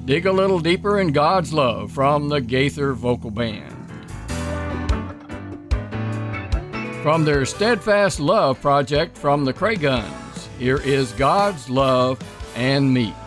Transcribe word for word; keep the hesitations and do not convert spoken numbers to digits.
Dig a little deeper in God's love from the Gaither Vocal Band. From their Steadfast Love project from the Crayguns, here is God's Love and Meat.